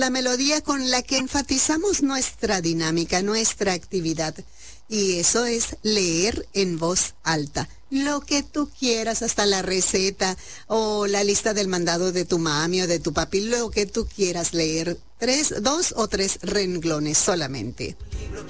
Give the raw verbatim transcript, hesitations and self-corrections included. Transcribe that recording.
La melodía con la que enfatizamos nuestra dinámica, nuestra actividad. Y eso es leer en voz alta. Lo que tú quieras, hasta la receta o la lista del mandado de tu mami o de tu papi, lo que tú quieras leer. Tres, dos o tres renglones solamente.